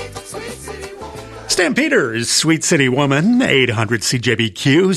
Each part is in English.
Stampeders, Sweet City Woman, 800-CJBQ,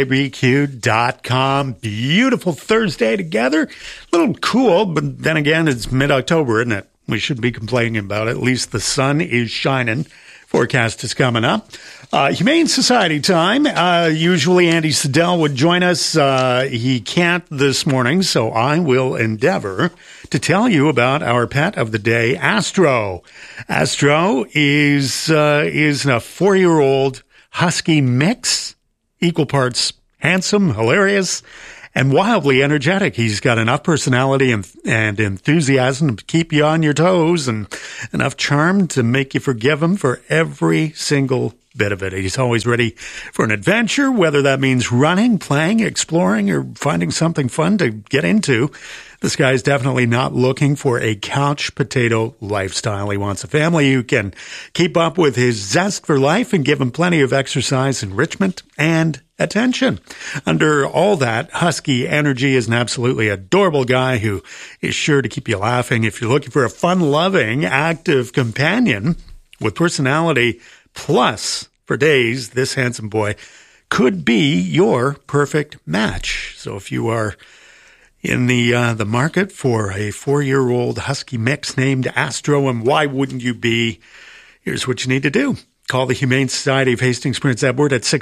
CJBQ.com. Beautiful Thursday together. A little cool, but then again, it's mid-October, isn't it? We shouldn't be complaining about it. At least the sun is shining. Forecast is coming up. Humane Society time. Usually Andy Siddell would join us. He can't this morning, so I will endeavor to tell you about our pet of the day, Astro. Astro is a 4-year-old husky mix, equal parts handsome, hilarious, and wildly energetic. He's got enough personality and enthusiasm to keep you on your toes and enough charm to make you forgive him for every single bit of it. He's always ready for an adventure, whether that means running, playing, exploring, or finding something fun to get into. This guy's definitely not looking for a couch potato lifestyle. He wants a family who can keep up with his zest for life and give him plenty of exercise, enrichment, and attention. Under all that husky energy is an absolutely adorable guy who is sure to keep you laughing. If you're looking for a fun-loving, active companion with personality plus for days, this handsome boy could be your perfect match. So if you are in the market for a 4-year-old husky mix named Astro, and why wouldn't you be? Here's what you need to do. Call the Humane Society of Hastings Prince Edward at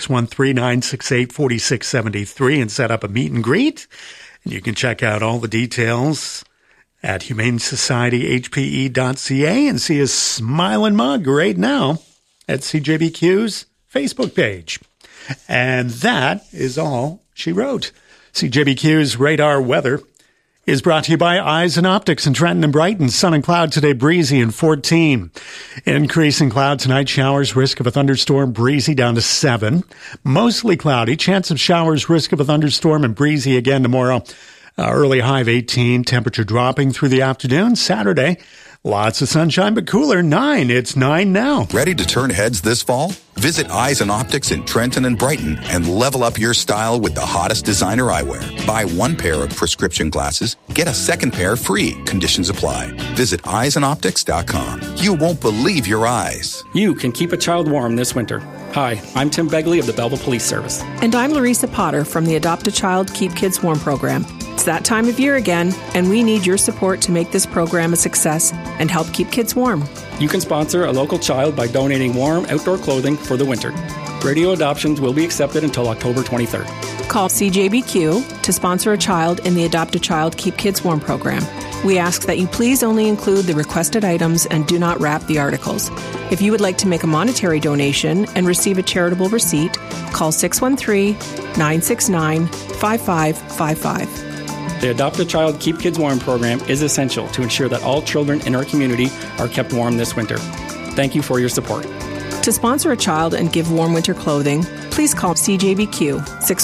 613-968-4673 and set up a meet and greet. And you can check out all the details at humanesociety.hpe.ca and see his smiling mug right now at CJBQ's Facebook page. And that is all she wrote. CJBQ's Radar Weather is brought to you by Eyes and Optics in Trenton and Brighton. Sun and cloud today, breezy and 14. Increase in cloud tonight, showers, risk of a thunderstorm, breezy down to 7. Mostly cloudy, chance of showers, risk of a thunderstorm, and breezy again tomorrow. Early high of 18, temperature dropping through the afternoon. Saturday, lots of sunshine, but cooler, 9. It's 9 now. Ready to turn heads this fall? Visit Eyes and Optics in Trenton and Brighton and level up your style with the hottest designer eyewear. Buy 1 pair of prescription glasses, get a 2nd pair free. Conditions apply. Visit eyesandoptics.com. You won't believe your eyes. You can keep a child warm this winter. Hi, I'm Tim Begley of the Belleville Police Service. And I'm Larissa Potter from the Adopt a Child, Keep Kids Warm program. It's that time of year again, and we need your support to make this program a success and help keep kids warm. You can sponsor a local child by donating warm outdoor clothing for the winter. Radio adoptions will be accepted until October 23rd. Call CJBQ to sponsor a child in the Adopt a Child, Keep Kids Warm program. We ask that you please only include the requested items and do not wrap the articles. If you would like to make a monetary donation and receive a charitable receipt, call 613-969-5555. The Adopt a Child, Keep Kids Warm program is essential to ensure that all children in our community are kept warm this winter. Thank you for your support. To sponsor a child and give warm winter clothing, please call CJBQ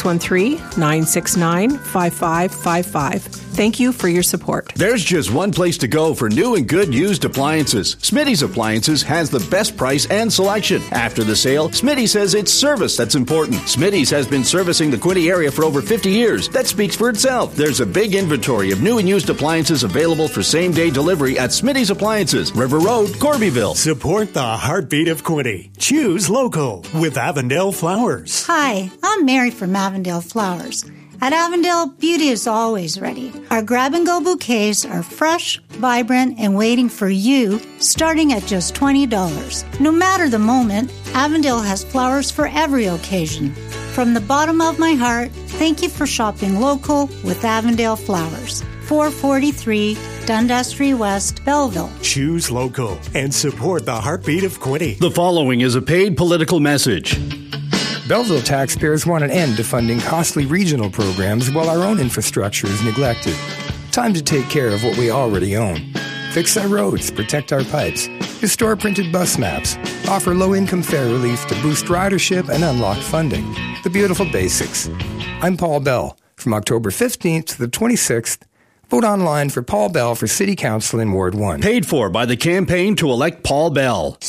613-969-5555. Thank you for your support. There's just one place to go for new and good used appliances. Smitty's Appliances has the best price and selection. After the sale, Smitty says it's service that's important. Smitty's has been servicing the Quinte area for over 50 years. That speaks for itself. There's a big inventory of new and used appliances available for same-day delivery at Smitty's Appliances, River Road, Corbyville. Support the heartbeat of Quinte. Choose local with Avondale Flowers. Hi, I'm Mary from Avondale Flowers. At Avondale, beauty is always ready. Our grab-and-go bouquets are fresh, vibrant, and waiting for you, starting at just $20. No matter the moment, Avondale has flowers for every occasion. From the bottom of my heart, thank you for shopping local with Avondale Flowers. 443 Dundas Street West, Belleville. Choose local and support the heartbeat of Quinte. The following is a paid political message. Belleville taxpayers want an end to funding costly regional programs while our own infrastructure is neglected. Time to take care of what we already own. Fix our roads, protect our pipes, restore printed bus maps, offer low-income fare relief to boost ridership and unlock funding. The beautiful basics. I'm Paul Bell. From October 15th to the 26th, vote online for Paul Bell for City Council in Ward 1. Paid for by the campaign to elect Paul Bell.